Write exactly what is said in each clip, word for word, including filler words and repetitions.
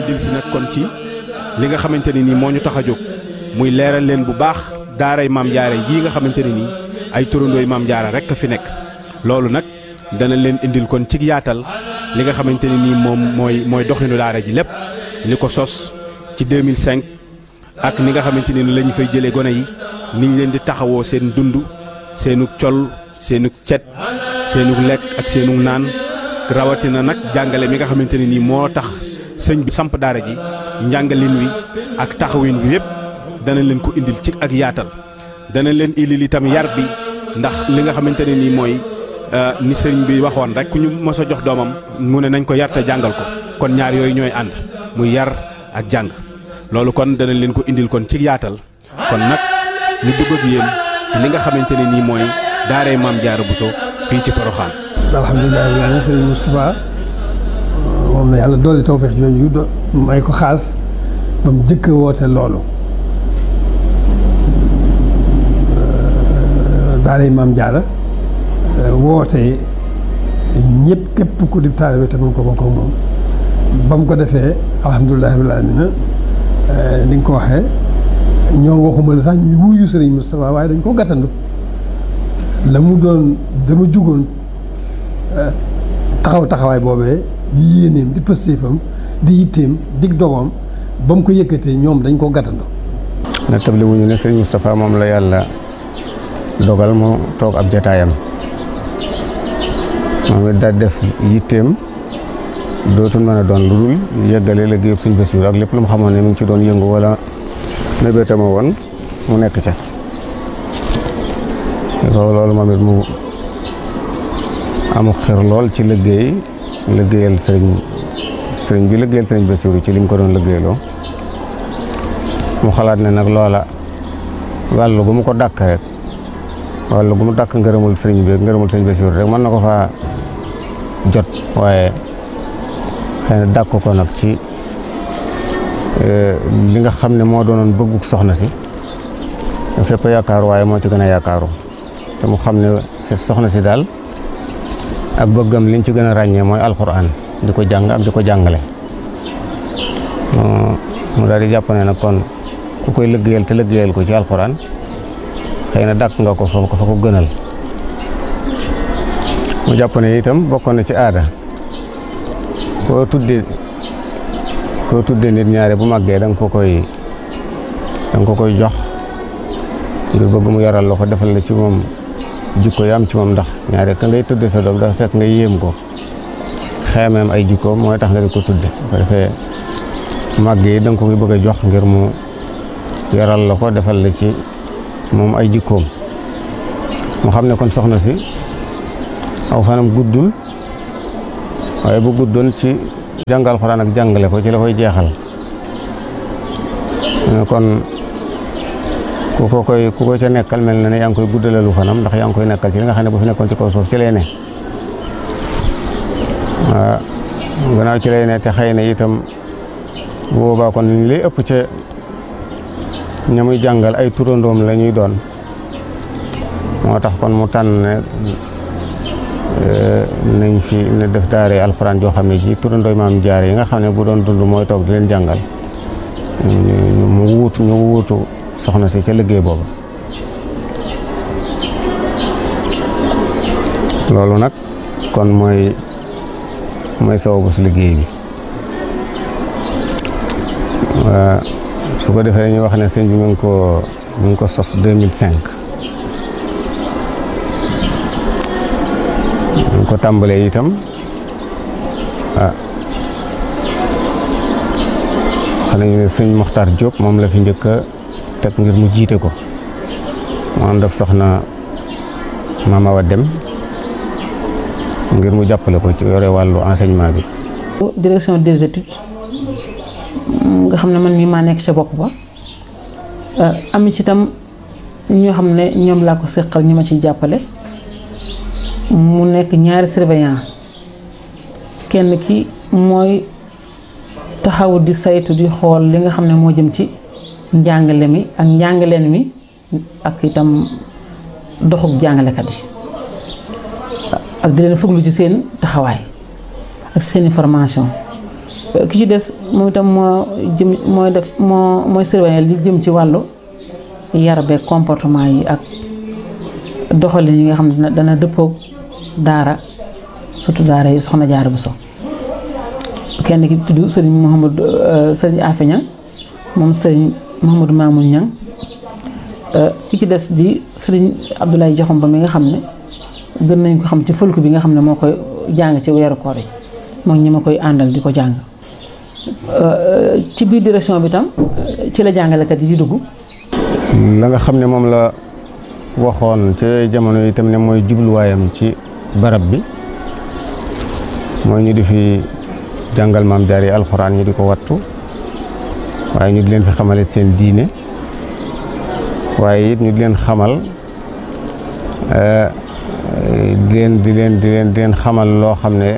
dil si nag kon ci li nga xamante ne nii moo ñu tax a jóg muy leeral leen bu baax daaray maam jaara jii nga xamante ne nii ay turandooy maam jaara rekk a fi nekk loolu nag dana leen indil kon ci yaatal li nga xamante ne nii moom mooy mooy doxinu daara ji lépp li ko sos ci deux mille cinq ak ni nga xamante ne ni la ñu fay jëlee gone yi ni ñu leen di taxawoo seen dund seenu col seenu cet seenu lekk ak seenu naan rawatina nag jàngale mi nga xamante ne nii moo tax sëñ bi samp daara ji njàngalin wi ak taxawin wi yëpp dana leen ko indil ci ak yaatal dana leen indil itam yar bi ndax li nga xamante ne nii mooy ni sëñ bi waxoon rek ku ñu mos a jox doomam mu ne nañ ko yar te jàngal ko kon ñaar yooyu ñooy ànd muy yar ak jàng loolu kon dana leen ko indil kon ci yaatal kon nag ñu dugg ak yéen ci li nga xamante ne nii mooy daaray maam Jaara Buso fii ci Porokhane. alhamdulilah rabbil aalamiin sëriñ Moustapha moom la yàlla doole tawfeex jooju do may ko xaas ba mu jëkk woote loolu daaray maam Jaara woote ñëpp képp ku di taalibe te mu ko bokk ak moom ba mu ko defee alhamdulilah rabbil aalamiin ni nga ko waxee ñoo waxuma la sax ñu wuyu sëriñ Moustapha waaye dañ ko gàttandu la mu doon dama jugoon taxaw taxawaay boobee di yéeneem di pëstéefam di yitteem dig dogoom ba mu ko yëkkatee ñoom dañ ko gàttandu. na tabli wuñu ne sëriñ Moustapha moom la yàlla dogal mu toog ab jataayam moom it daal def yitteem dootul mën a doon lu dul yeggale liggéeyub sëñ Bassirou ak lépp lu mu xamoon ne mu ngi ci doon yëngu wala mébétama woon mu nekk ca loolu moom it mu amul xër lool ci liggéey liggéeyal sëriñ sëriñ bi liggéeyal sëriñ Bassirou ci li mu ko doon liggéeyloo mu xalaat ne nag loola wàllu gu mu ko dàkk rek wàllu gu mu dàkk ngërëmul sëriñ bi ngërëmul sëriñ Bassirou rek mën na ko faa jot waaye xëy na dàkk ko nag ci li nga xam ne moo doonoon bëgguk soxna si fépp yaakaaru waaye moo ci gën a yaakaaru te mu xam ne soxna si daal ak bëggam liñ ci gën a ràññee mooy alxuraan di ko jàng ak di ko jàngale mu daal di jàpp ne nag kon ku koy liggéeyal te liggéeyal ko ci alxuraan xëy na dàkk nga ko fa ko fa ko gënal mu jàpp ne itam bokkoon na ci aada koo tudde koo tudde nit ñaare bu màggee da nga ko koy da nga ko koy jox ngir bëgg mu yaral la ko defal la ci moom jikko yi am ci moom ndax ñaare ka ngay tudde sa doom dafa fekk nga yéem ko xeemeem ay jikkoom mooy tax nga di ko tudde ko defee màgg yi da nga ko koy bëgg a jox ngir mu yaral la ko defal la ci moom ay jikkoom mu xam ne kon soxna si aw fanam guddul waaye bu guddoon ci jàngal Alxuraan ak jàngale ko ci la koy jeexal kon ku ko koy ku ko ca nekkal mel na ne yaa ngi koy guddalalu fanam ndax yaa ngi koy nekkal ci li nga xam ne bu fi nekkoon ci kaw suuf ci lay ne waaw gannaaw ci lay ne te xëy na itam bu boobaa kon li lay ëpp ca ña muy jàngal ay turandoom la ñuy doon moo tax kon mu tànn ne nañ fi ne def daare alxuraan joo xam ne ji turandooy maam jaare yi nga xam ne bu doon dund mooy toog di leen jàngal mu wuutu ñu wuutu soxna si ca liggéey booba loolu nag kon mooy mooy sababu si liggéey bi su ko defee ñu wax ne sëñ bi mu ngi ko mu ngi ko sos deux mille cinq ñu ko tàmbalee itam ah xam nañu ne sëñ Mokhtar Diop moom la fi njëkk a teg ngir mu jiite ko mu ànd ak soxna Mama Awa Dem ngir mu jàppale ko ci yore wàllu enseignement bi. direction des études nga xam ne man mii maa nekk ca bopp ba am ci itam ñoo xam ne ñoom laa ko seqal ñi ma ciy jàppale mu nekk ñaari surveillant kenn ki mooy taxaw di saytu di xool li nga xam ne moo jëm ci njàngale mi ak njàngaleen mi ak itam doxub jàngalekat yi ak di leen fuglu ci seen taxawaay ak seeni formation ki ci des moom itam moo jëm mooy def moo mooy surveiller li jëm ci wàllu yar beeg comportement yi ak doxalin yi nga xam ne dana dëppoog daara surtout daara yi Soxna Jaara Buso. kenn ki tudd sëriñ Mouhamadou sëriñ Afe Ñang moom sëriñ Mouhamadou Mamoun Ñang ki ci des di sëriñ Abdoulaye Jaxumba mi nga xam ne gën nañ ko xam ci fulk bi nga xam ne moo koy jàng ci weeru koor yi moom ñi ma koy àndal di ko jàng ci biir direction bi tam ci la jàngalekat yi di dugg. la nga xam ne moom la waxoon ci jamono yi tam ne mooy jubluwaayam ci barab bi mooy ñu di fi jàngal maam jaar yi alxuraan ñu di ko wattu waaye ñu di leen fi xamalit seen diine waaye it ñu di leen xamal di leen di leen di leen di leen xamal loo xam ne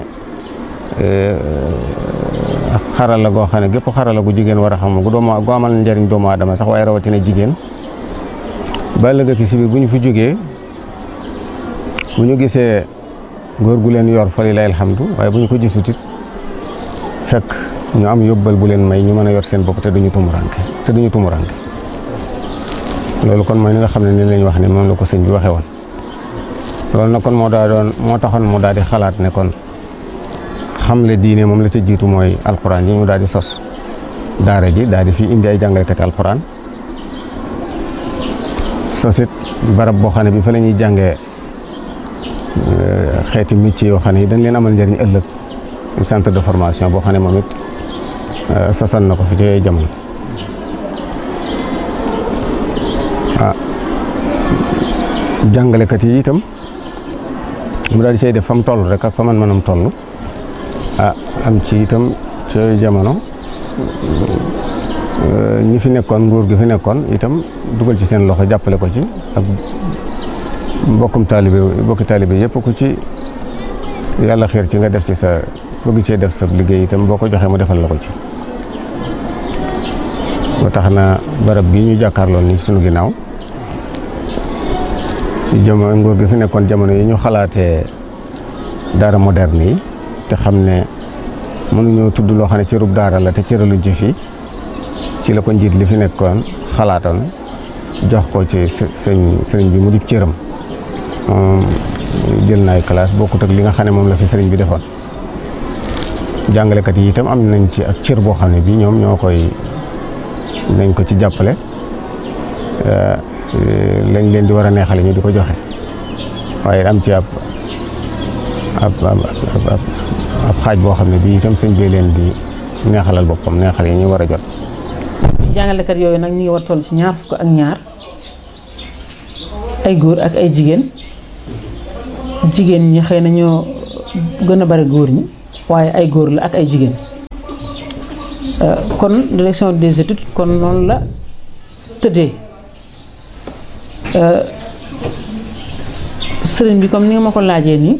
xarala goo xam ne gépp xarala gu jigéen war a xam gu doomu gu amal njariñ doomu aadama sax waaye rawatina jigéen ba ëllëg ki si biir bu ñu fi jógee bu ñu gisee góor gu leen yor fa lillahi alhamdu waaye bu ñu ko gisut it fekk ñu am yóbbal bu leen may ñu mën a yor seen bopp te duñu tumuranke te duñu tumuranke loolu kon mooy li nga xam ne ni lañ wax ne moom la ko sëñ bi waxee woon loolu nag kon moo daa doon moo taxoon mu daal di xalaat ne kon xamle diine moom la ca jiitu mooy alxuraan yi mu daal di sos daara ji daal di fi indi ay jàngalekati alxuraan sosit barab boo xam ne bi fa la ñuy jàngee xeeti métier yoo xam ne yi dañ leen amal njëriñ ëllëg centre de formation boo xam ne moom it sosal na ko fi ci jamono ah jàngalekat yi itam mu daal di say def fa mu toll rek ak fa man mënam toll ah am ci itam ci jamono ñi fi nekkoon nguur gi fi nekkoon itam dugal ci seen loxo jàppale ko ci ak mbokkum taalibe mbokki taalibe yëpp ku ci yàlla xeer ci nga def ci sa bëgg cee def sa liggéey itam boo ko joxee mu defal la ko ci ba tax na barab bi ñu jàkkaarloon ni sunu ginnaaw ci jamono nguur gi fi nekkoon jamono yi ñu xalaatee daara moderne yi te xam ne mënuñoo tudd loo xam ne cërub daara la te cëraluñ ci fii ci la ko njiit li fi nekkoon xalaatoon jox ko ci sëñ sëriñ bi mu di cëram moom jël naay classe bokkut ak li nga xam ne moom la fi sëriñ bi defoon jàngalekat yi itam am nañ ci ak cër boo xam ne bii ñoom ñoo koy nañ ko ci jàppale lañ leen di war a neexale ñu di ko joxe waaye am ci ab ab ab ab xaaj boo xam ne bii itam sëñ bee leen di neexalal boppam neexal yi ñu war a jot. jàngalekat yooyu nag ñu ngi war toll ci ñaar fukk ak ñaar ay góor ak ay jigéen jigéen ñi xëy na ñoo gën a bari góor ñi waaye ay góor la ak ay jigéen kon direction des études kon noonu la tëddee sëriñ bi comme ni nga ma ko laajee nii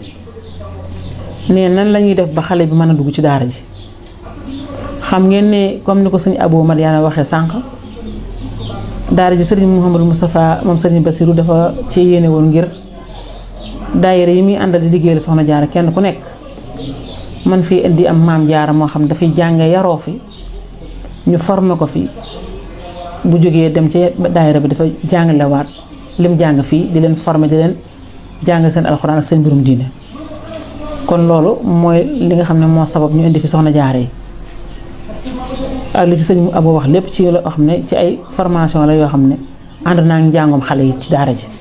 ne nan la ñuy def ba xale bi mën a dugg ci daara ji xam ngeen ne comme ni ko sëñ Abou Madiana waxee sànq daara ji sëriñ Mouhamadou Moustapha moom sëriñ Bassirou dafa ci yéene woon ngir daayira yi muy àndal di liggéeyal Soxna Jaara kenn ku nekk man fii indi am maam jaara moo xam dafay jànge yaroo fi ñu formé ko fi bu jógee dem ci daayira bi dafa jàngalewaat lim jàng fii di leen formé di leen jàng seen alxuraan ak seen mbirum diine kon loolu mooy li nga xam ne moo sabab ñu indi fi Soxna Jaara yi ak li ci sëñ Abo wax lépp ci loo xam ne ci ay formation la yoo xam ne ànd naa ngi njàngoom xale yi ci daara ji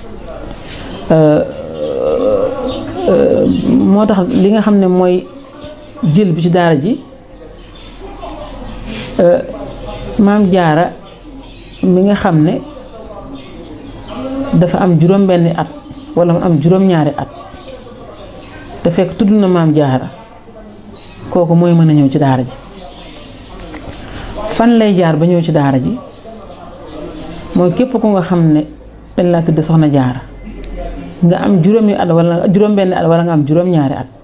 moo tax li nga xam ne mooy jël bi ci daara ji maam jaara mi nga xam ne dafa am juróom benni at wala mu am juróom ñaari at te fekk tudd na maam jaara kooku mooy mën a ñëw ci daara ji fan lay jaar ba ñëw ci daara ji mooy képp ku nga xam ne dañ laa tudd Soxna Jaara nga am juróomi at wala juróom benn at wala nga am juróom ñaari at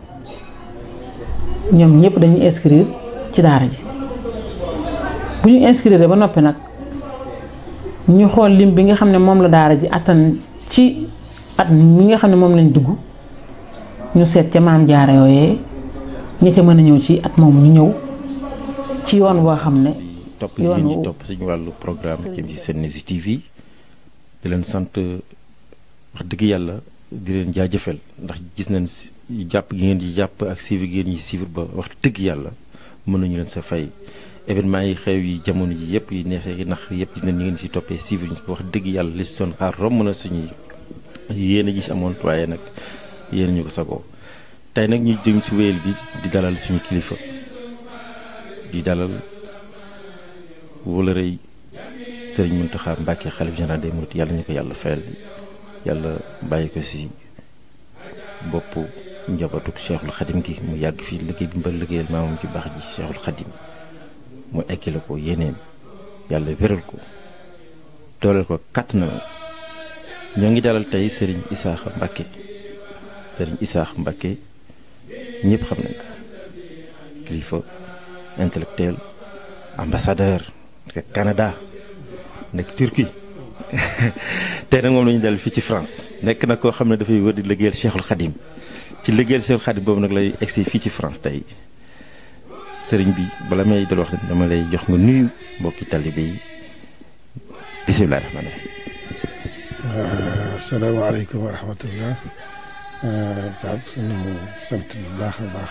ñoom ñëpp dañuy inscrire ci daara ji bu ñu inscrire ba noppi nag ñu xool lim bi nga xam ne moom la daara ji attan ci at mi nga xam ne moom lañ dugg ñu seet ca maam jaara yooyee ña ca mën a ñëw ci at moom ñu ñëw ci yoon woo xam ne topp li ngeen di topp suñu wàllu programme jëm ci Senews T V di leen sant wax dëgg yàlla di leen jaajëfal ndax gis nañ jàpp gi ngeen di jàpp ak suivre gi ngeen ñi suivre ba wax dëgg yàlla mën nañu leen sa fay événement yi xew yi jamono ji yëpp yi neexee yi nax yëpp gis nañ ñu ngeen si toppee suivre ñu wax dëgg yàlla li si doon xaar romb na suñuy yéen a gis amoon waaye nag yéen ñu ko sagoo tey nag ñu jëm si wéyal bi di dalal suñu kilifa di dalal wala rëy Sëriñ Mountakha Mbacké xalif général des mourides yàlla ñu ko yàlla fayal yàlla bàyyi ko si boppu njabootu Cheikhul Khadim gi mu yàgg fii liggéey bi mba liggéeyal maamam ci baax ji Cheikhul Khadim mu ekkile ko yeneen yàlla wéral ko dooleel ko kàtt na ñoo ngi dalal tey Serigne Issakha Mbacké Serigne Issakha Mbacké ñëpp xam nañ ko kilifa intellectuel ambassadeur nekk Canada nekk Turquie tey nag moom la ñu dal fii ci France nekk na koo xam ne dafay wër di liggéeyal Cheikhul Khadim ci liggéeyal Cheikhul Khadim boobu nag lay egsi fii ci France tey sëriñ bi bala may dal wax dama lay jox nga nuyu mbokki talibé yi bisimilah rahmaani rahiim. asalaamaaleykum wa rahmatullah. Pape suñu sant bu baax a baax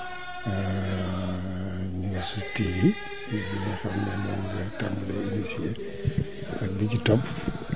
News T V bi nga xam ne moom nga tàmbalee initié ak bi ci topp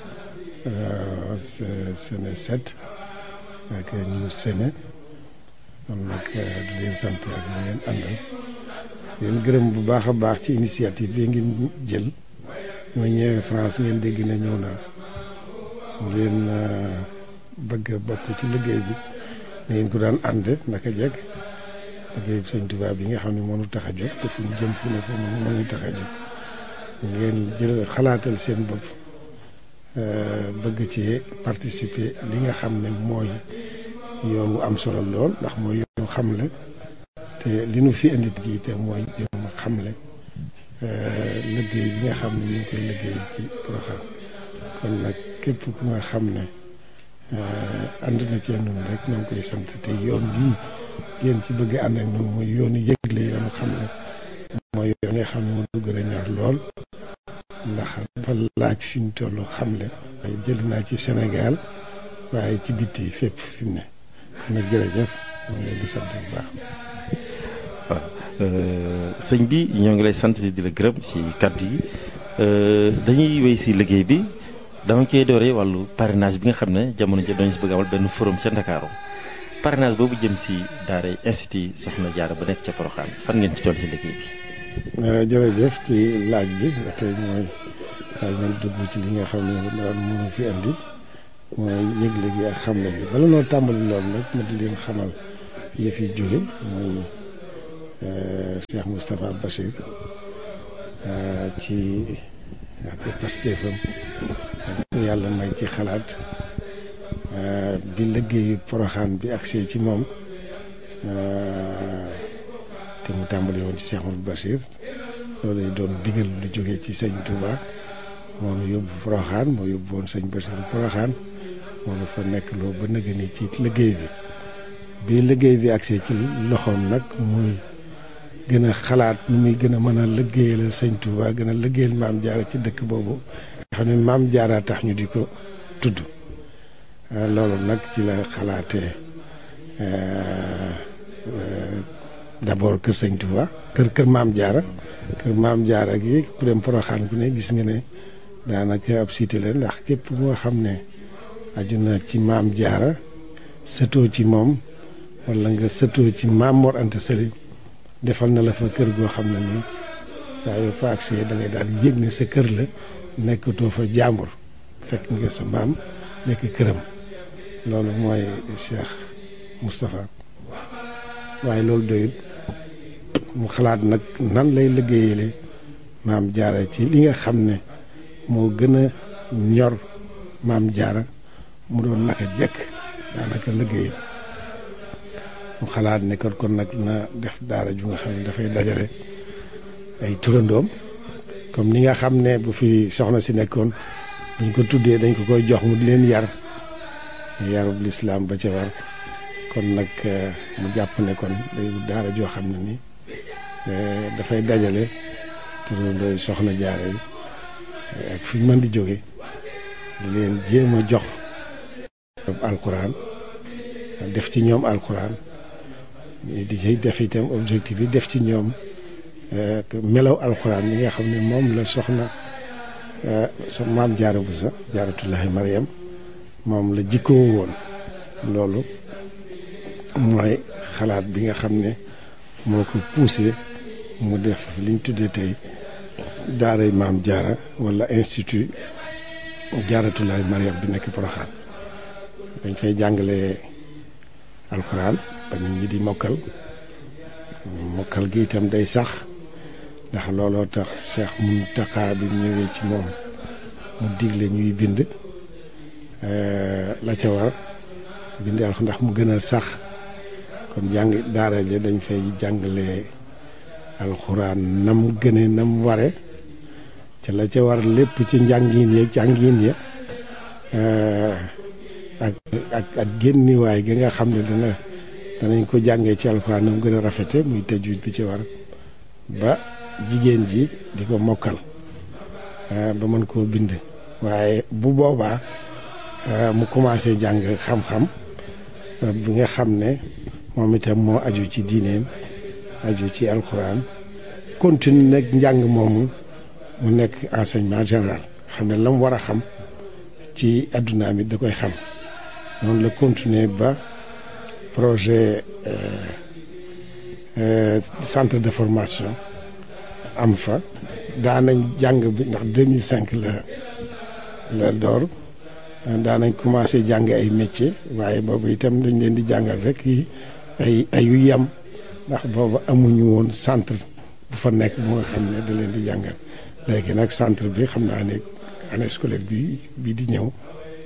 Sene sept ak News Sene kon nag di leen sant ak ñu ngeen àndal leen gërëm bu baax a baax ci initiative bi ngeen jël ma ñëwee France ngeen dégg na ñëw naa ngeen bëgg a bokk ci liggéey bi ngeen ko daan ànde naka jekk liggéey bi Sëñ Tuubaa bi nga xam ne mënu tax a jóg te fu ñu jëm fu ne fu mu mënu tax a jóg ngeen jël xalaatal seen bopp bëgg ci participer li nga xam ne mooy yoon wu am solo lool ndax mooy yoonu xamle te li nu fi indit gi te mooy yoonu xamle liggéey bi nga xam ne ñu ngi koy liggéey ci Porokhane kon nag képp ku nga xam ne ànd na cee noonu rek ñoo ngi koy sant te yoon bii ngeen ci bëgg ànd ak noonu mooy yoonu yëgle yoonu xamle mooy yoon nga xam ne moo gën a ñor lool ndax dafa laaj fi ñu toll xamle waaye jël naa ci Sénégal waaye ci bitti fépp fi mu ne kon nag jërëjëf ñu ngi leen di sant bu baax. waaw sëñ bi ñoo ngi lay sant di la gërëm ci kàddu yi dañuy wéy si liggéey bi dama koy dooree wàllu parrainage bi nga xam ne jamono ji dañu si bëgg amal benn forum ca Ndakaaru parrainage boobu jëm si daara institut Soxna Jaara ba nekk ca Porokhane fan ngeen ci toll si liggéey bi. jërëjëf ci laaj bi ba tey mooy daal man dugg ci li nga xam ne daal mënu fi andi mooy yëgle gi ak xamle gi bala noo tàmbali loolu nag ma di leen xamal fi yëf yi jóge mooy Cheikh Moustapha Bachir ci ak pastéefam ak yàlla may ci xalaat bi liggéeyu Porokhane bi agsee ci moom te mu tàmbali woon ci Cheikh Mouhamadou Bachir loolu doon digal lu jógee ci sëñ Touba moo nu yóbbu Porokhane moo yóbbu woon sëñ Bachir Porokhane moo nu fa nekk loo ba nëgë ni ci liggéey bi bi liggéey bi agsee ci loxoom nag muy gën a xalaat nu muy gën a mën a liggéeyal sëñ Touba gën a liggéeyal maam Jaara ci dëkk boobu nga xam ne maam Jaara tax ñu di ko tudd loolu nag ci la xalaatee d'abord kër sëñ Touba kër kër maam Jaara kër maam Jaara gi ku dem Porokhane ku ne gis nga ne daanaka ab cité la ndax képp moo xam ne aju na ci maam Jaara sëtoo ci moom wala nga sëtoo ci maam Mor Anta Sali defal na la fa kër goo xam ne nii saa yoo fa agsee da ngay daal yëg ne sa kër la nekkatoo fa jàmbur fekk nga sa maam nekk këram loolu mooy Cheikh Moustapha waaye loolu doyut mu xalaat nag nan lay liggéeyale maam Jaara ci li nga xam ne moo gën a ñor maam Jaara mu doon naka jekk daanaka liggéeyam mu xalaat ne kon kon nag na def daara ju nga xam ne dafay dajale ay turandoom comme ni nga xam ne bu fi soxna si nekkoon buñ ko tuddee dañ ko koy jox mu di leen yar yarub lislaam ba ca war kon nag mu jàpp ne kon day daara joo xam ne ni dafay dajale turandoo soxna jaara yi ak fi ñu mën di jóge di leen jéem a jox alxuraan def ci ñoom alxuraan di ci def itam objectif yi def ci ñoom melaw alxuraan mi nga xam ne moom la soxna so maam jaara bu sa jaaratullahi Mariam moom la jikkoo woon. loolu mooy xalaat bi nga xam ne moo ko poussé mu def liñ tuddee tey daaray maam jaara wala institut jaaratullahi Mariam bi nekk Porokhane. dañ fay jàngale alxuraan ba nit ñi di mokkal mokkal gi itam day sax ndax looloo tax Cheikh Mountakha bi ñëwee ci moom mu digle ñuy bind la ca war bind alxuraan ndax mu gën a sax kon jàng daara ja dañ fay jàngale alxuraan nam gëne nam ware ca la ca war lépp ci njàngin ya jàngin ya ak ak ak génniwaay gi nga xam ne dana danañ ko jàngee ci alxuraan nam gën a rafete muy tajwid bi ci war ba jigéen ji di ko mokkal ba mën koo bind waaye bu boobaa mu commencé jàng xam-xam bi nga xam ne moom itam moo aju ci diineem aju ci alxuraan continue nag njàng moomu mu nekk enseignement général xam ne la mu war a xam ci adduna mi da koy xam noonu la continuer ba projet centre de formation am fa daanañ jàng bi ndax deux mille cinq la la door daanañ commencé jàng ay métier waaye boobu itam dañ leen di jàngal rek yi ay ayu yam ndax boobu amuñu woon centre bu fa nekk bu nga xam ne da leen di jàngal léegi nag centre bi xam naa ne année scolaire bi bii di ñëw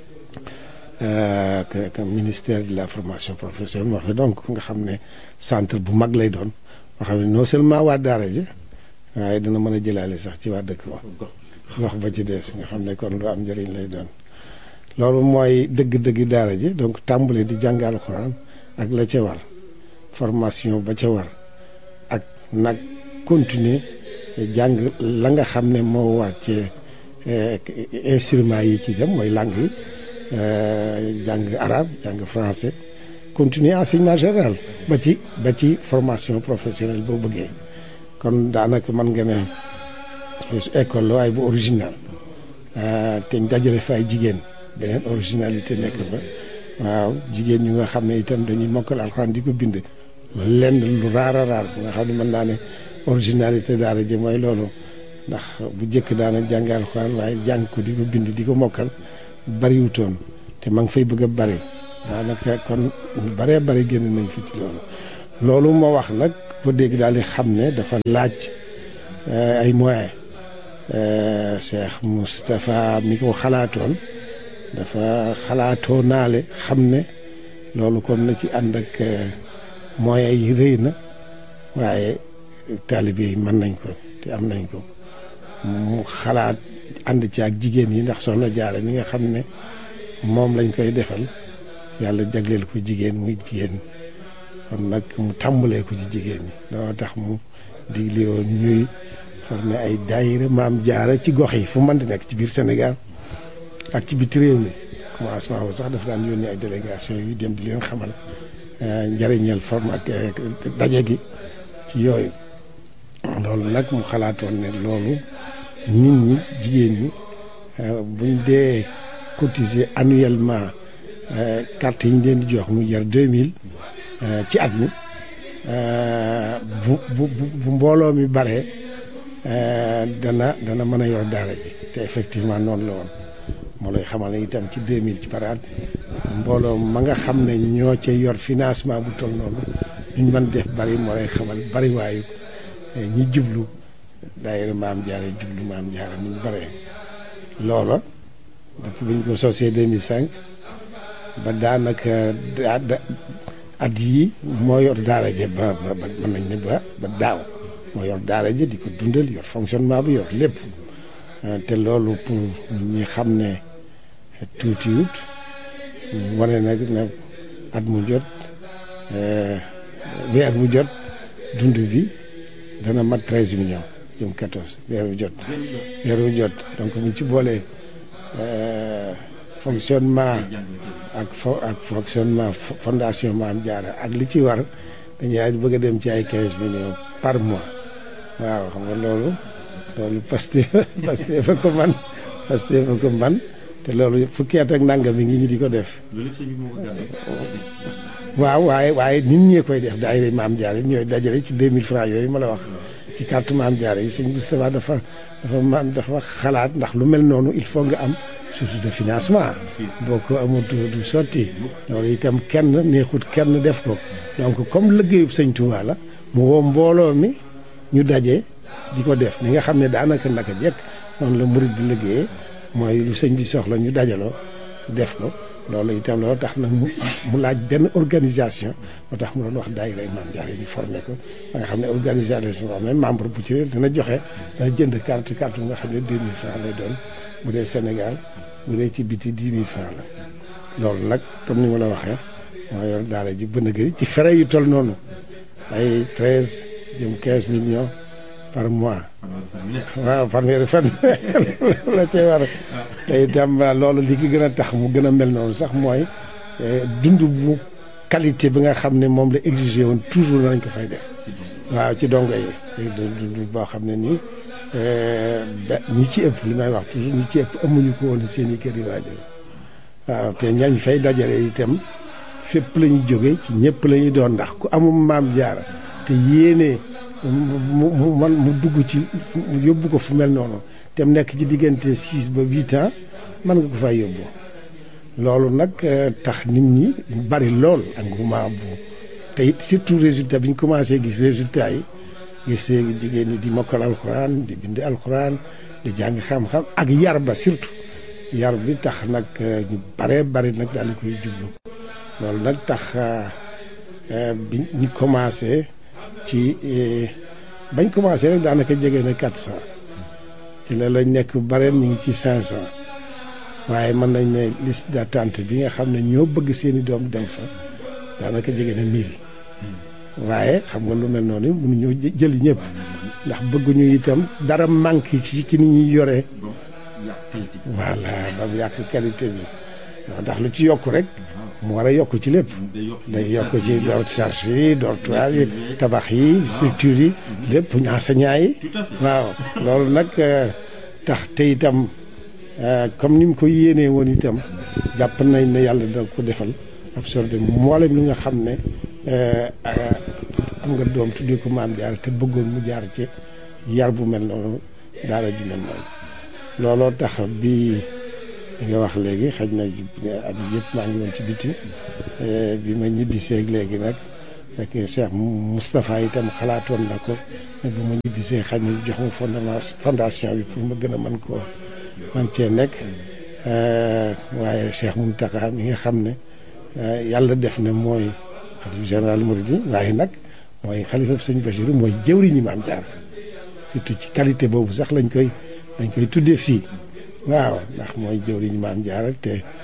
que ministère de la formation professionnelle moo fa donc nga xam ne centre bu mag lay doon moo xam ne non seulement waa daara ji waaye dana mën a jëlaale sax ci waa dëkk ba gox ba ci des nga xam ne kon lu am njëriñ lay doon loolu mooy dëgg-dëgg daara ji donc tàmbale di jàng alxuraan ak la ca war formation ba ca war ak nag continuer jàng la nga xam ne moo war ci instruments yi ci dem mooy langue yi jàng arabe jàng français continuer enseignement général ba ci ba ci formation professionnelle boo bëggee kon daanaka mën nga ne école la waaye bu original te ñu dajale fa ay jigéen beneen originalité nekk fa waaw jigéen ñu nga xam ne itam dañuy mokkal alxuraan di ko bind lenn lu raar a raar bu nga xam ne mën naa ne originalité daara ji mooy loolu ndax bu njëkk daana jàng alxuraan waaye jàng ko di ko bind di ko mokkal bariwutoon te ma ngi fay bëgg a bari daanaka kon baree bari génn nañ fi ci loolu loolu moo wax nag ko dégg daal di xam ne dafa laaj ay moyens Cheikh Moustapha mi ko xalaatoon dafa xalaatoo naale xam ne loolu kon na ci ànd ak moyens yi rëy na waaye taalibe yi mën nañ ko te am nañ ko mu xalaat ànd ci ak jigéen yi ndax soxna Jaara mi nga xam ne moom lañ koy defal yàlla jagleel ko jigéen muy jigéen kon nag mu tàmbalee ko ci jigéen ñi loolu tax mu digle woon ñuy formé ay daayira maam Jaara ci gox yi fu mën di nekk ci biir Sénégal ak ci biti réew mi commencement bu sax dafa daan yónni ay délégation yu dem di leen xamal njëriñal forme ak daje gi ci yooyu loolu nag mu xalaatoon ne loolu nit ñi jigéen ñi buñ dee cotiser annuellement carte yi ñu leen di jox mu jar deux mille ci at mi bu bu bu mbooloo mi bare dana dana mën a yor daara ji te effectivement noonu la woon moo lay xamal ne itam ci deux mille ci par at mbooloo ma nga xam ne ñoo ca yor financement bu toll noonu duñ mën def bari moo lay xamal bari waayu ñi jublu daayira maam Jaara jublu maam Jaara ni mu bare loola depuis bi ñu ko sosee deux mille cinq ba daanaka at yii moo yor daara ja ba ba mën nañ ne ba ba daaw moo yor daara ja di ko dundal yor fonctionnement bi yor lépp te loolu pour ñi xam ne tuutiwut wane nag ne at mu jot weer bu jot dund bi dana mat treize millions jëm quatorze weer bu jot weer bu jot donc buñ ci boolee fonctionnement ak fo ak fonctionnement fondation Maam Jaara ak li ci war dañuy bëgg a dem ci ay quinze millions par mois waaw xam nga loolu loolu Pastef Pastef fa ko man Pastef fa ko man te loolu fukki at ak nangam mi ngi ñi di ko def waaw waaye waaye nit ñee koy def daayira Maam Jaara ñooy dajale ci deux mille francs yooyu ma la wax ci carte Maam Jaara yi sëñ Moustapha dafa dafa man dafa xalaat ndax lu mel noonu il faut nga am source de financement boo ko amul du sotti loolu itam kenn neexut kenn def ko donc comme liggéeyub sëñ Touba la mu woo mbooloo mi ñu daje di ko def ni nga xam ne daanaka naka jekk noonu la murid di liggéeyee mooy lu sëñ bi soxla ñu dajaloo def ko loolu itam loolu tax nag mu mu laaj benn organisation moo tax mu doon wax daayira Maam Jaara ñu formé ko ba nga xam ne organisation boo xam ne membre bu ci ne dina joxe dana jënd carte carte bu nga xam ne deux mille francs lay doon bu dee Sénégal bu dee ci biti dix mille francs la loolu nag comme ni ma la waxee moo yor daara ji bën a gëri ci frais yu toll noonu ay treize jëm quinze millions par mois waaw fanweeri fan la cay war te itam loolu li ki gën a tax mu gën a mel noonu sax mooy dund bu qualité bi nga xam ne moom la exigé woon toujours nañ ko fay def waaw ci dongo yi dund boo xam ne nii ñi ci ëpp li may wax toujours ñi ci ëpp amuñu ko woon seen i kër yi waajur waaw te ñañ fay dajale itam fépp la ñu jóge ci ñëpp la ñuy doon ndax ku amul Maam Jaara te yéene mu mu man mu dugg ci mu yóbbu ko fu mel noonu te mu nekk ci diggante six ba huit ans mën nga ko fay yóbbu loolu nag tax nit ñi bari lool engouement bu te it surtout résultat bi ñu commencé gis résultat yi gis jigéen ñi di mokkal alxuraan di bind alxuraan di jàng xam-xam ak yar ba surtout yar bi tax nag ñu bare bari nag daal di koy jublu loolu nag tax bi ñu commencé ci bañ commencé rek daanaka jege na quatre cent ci la lañ nekk bare ñu ngi ci cinq cent waaye mën nañ ne liste d'attente bi nga xam ne ñoo bëgg seeni doom dem fa daanaka jege na mille waaye xam nga lu mel noonu mënuñoo jëli ñëpp ndax bëgguñu itam dara manqué ci ci ni ñuy yoree voilà ba mu yàq qualité bi ndax lu ci yokk rek mu war a yokk ci lépp day yokk ci door charge yi dortoir yi tabax yi structure yi lépp enseignant yi waaw loolu nag tax te itam comme ni mu ko yéenee woon itam jàpp nañ ne yàlla dina ko defal absorbé mboolem li nga xam ne am nga doom tuddee ko Maam Jaara te bëggoon mu jaar ci yar bu mel noonu daara ju mel noonu looloo tax bi nga wax léegi xaj na at yëpp maa ngi woon ci biti bi ma ñibbisee léegi nag fekk Cheikh Moustapha itam xalaatoon na ko ne bu ma ñibbisee xaj na jox ma fondement fondation bi pour ma gën a mën koo man cee nekk waaye Cheikh Mountakha mi nga xam ne yàlla def na mooy xalifa général Mouride waaye nag mooy xalifa sëñ Bachir mooy jëwriñu Maam Jaara surtout ci qualité boobu sax lañ koy lañ koy tuddee fii waaw ndax mooy jëwriñu Maam Jaara te